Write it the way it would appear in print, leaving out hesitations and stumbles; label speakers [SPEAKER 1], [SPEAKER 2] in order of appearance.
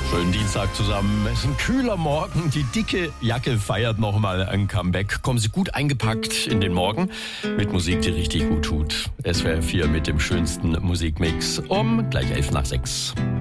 [SPEAKER 1] Schönen Dienstag zusammen. Es ist ein kühler Morgen. Die dicke Jacke feiert nochmal ein Comeback. Kommen Sie gut eingepackt in den Morgen mit Musik, die richtig gut tut. SWR 4 mit dem schönsten Musikmix um gleich 5:11.